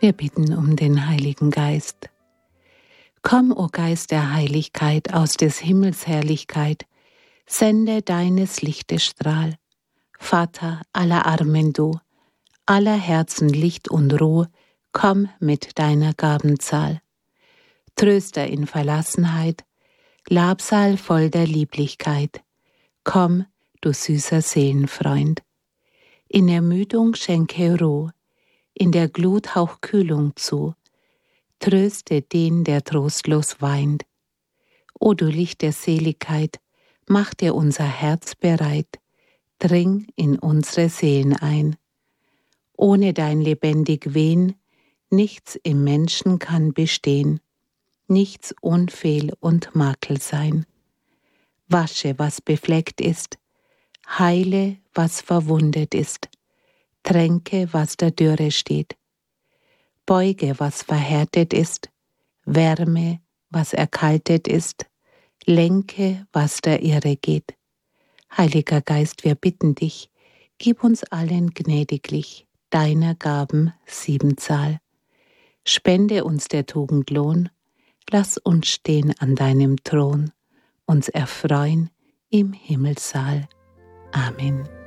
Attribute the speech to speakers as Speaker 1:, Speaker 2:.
Speaker 1: Wir bitten um den Heiligen Geist. Komm, o Geist der Heiligkeit, aus des Himmels Herrlichkeit, sende deines Lichtes Strahl. Vater aller Armen du, aller Herzen Licht und Ruhe, komm mit deiner Gabenzahl. Tröster in Verlassenheit, Labsal voll der Lieblichkeit, komm, du süßer Seelenfreund. In Ermüdung schenke Ruhe, in der Glut hauch Kühlung zu, tröste den, der trostlos weint. O du Licht der Seligkeit, mach dir unser Herz bereit, dring in unsere Seelen ein. Ohne dein lebendig Wehen, nichts im Menschen kann bestehen, nichts unfehl und Makel sein. Wasche, was befleckt ist, heile, was verwundet ist, tränke, was der Dürre steht, beuge, was verhärtet ist, wärme, was erkaltet ist, lenke, was der Irre geht. Heiliger Geist, wir bitten dich, gib uns allen gnädiglich deiner Gaben Siebenzahl. Spende uns der Tugend Lohn, lass uns stehen an deinem Thron, uns erfreuen im Himmelssaal. Amen.